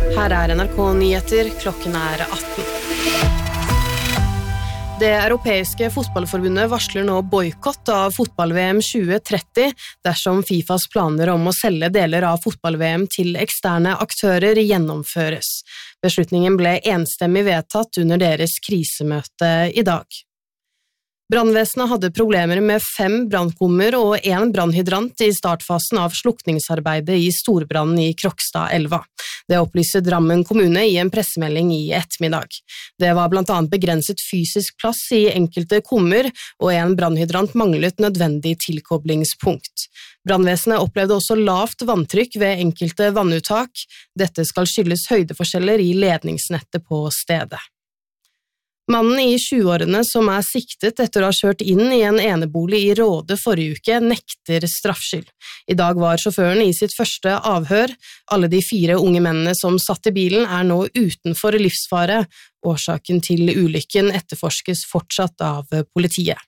Her NRK Nyheter, klokken 18. Det europeiske fotballforbundet varsler nå boykott av fotball-VM 2030 dersom FIFAs planer om å selge deler av fotball-VM til eksterne aktører gjennomføres. Beslutningen ble enstemmig vedtatt under deres krisemøte i dag. Brannvesenet hadde problemer med 5 brannkummer og 1 brannhydrant i startfasen av slukningsarbeidet i storbrannen i Krokstadelva. Det opplyser Drammen kommune i en pressemelding i ettermiddag. Det var blant annet begrenset fysisk plass i enkelte kummer, og 1 brannhydrant manglet nødvendig tilkoblingspunkt. Brannvesenet opplevde også lavt vanntrykk ved enkelte vannuttak. Dette skal skyldes høydeforskjeller i ledningsnettet på stedet. Mannen i 20-årene som siktet etter å ha kjørt inn i en enebolig i Råde forrige uke, nekter straffskyld. I dag var sjåføren i sitt første avhør. Alle de 4 unge mennene som satt i bilen nå utenfor livsfare. Årsaken til ulykken etterforskes fortsatt av politiet.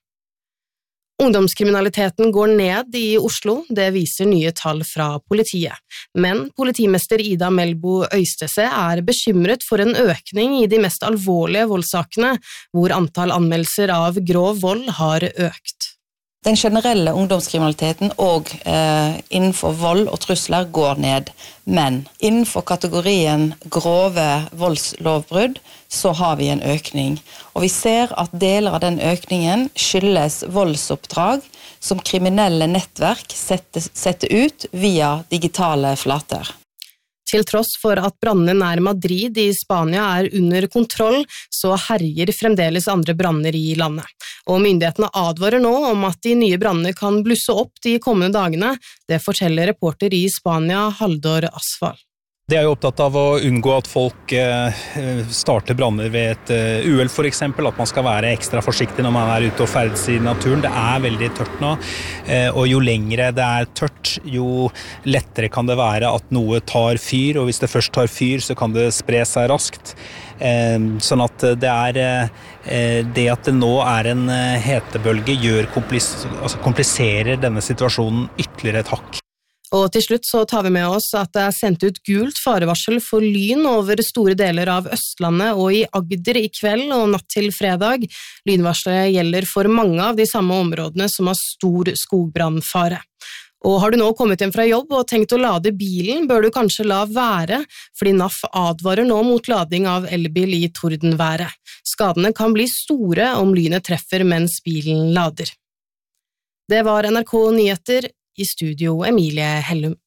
Ungdomskriminaliteten går ned i Oslo, det viser nye tall fra politiet. Men politimester Ida Melbo Øystese bekymret for en økning i de mest alvorlige voldssakene, hvor antall anmeldelser av grov vold har økt. Den generelle ungdomskriminaliteten og innenfor vold og trusler går ned, men innenfor kategorien grove voldslovbrudd så har vi en økning. Og vi ser at deler av den økningen skyldes voldsoppdrag som kriminelle nettverk setter ut via digitale flater. Til tross for at brannene nær Madrid i Spania under kontroll, så herjer fremdeles andre branner i landet. Og myndighetene advarer nå om at de nye brannene kan blusse opp de kommende dagene. Det forteller reporter i Spania, Haldor Asfal. De jo opptatt av å unngå at folk starter branner ved et uhell for eksempel, at man skal være ekstra forsiktig når man ute og ferdes i naturen. Det veldig tørt nå, og jo lengre det tørt, jo lettere kan det være at noe tar fyr, og hvis det først tar fyr, så kan det spre seg raskt. Sånn at det at det nå en hetebølge kompliserer denne situasjonen ytterligere et hakk. Og til slutt så tar vi med oss at det sendt ut gult farevarsel for lyn over store deler av Østlandet og i Agder i kveld og natt til fredag. Lynvarselet gjelder for mange av de samme områdene som har stor skogbrannfare. Og har du nå kommet hjem fra jobb og tenkt å lade bilen, bør du kanskje la være, fordi NAF advarer nå mot lading av elbil i tordenværet. Skadene kan bli store om lynet treffer mens bilen lader. Det var NRK Nyheter. I studio Emilie Hellum.